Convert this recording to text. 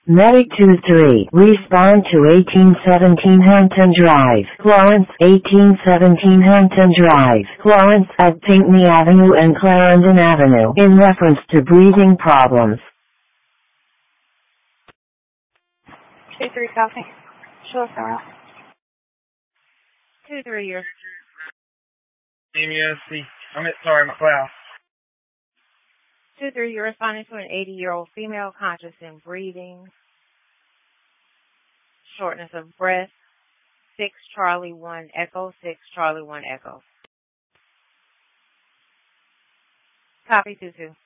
Medic 2-3, respond to 1817 Hampton Drive, Florence, 1817 Hampton Drive, Florence at Pinckney Avenue and Clarendon Avenue, in reference to breathing problems. 2-3 copy. Sure, sir. 2-3, you're... Sorry, my class. 2-3, you're responding to an 80-year-old female conscious in breathing, shortness of breath, 6 Charlie 1 Echo, 6 Charlie 1 Echo. Copy 2-2.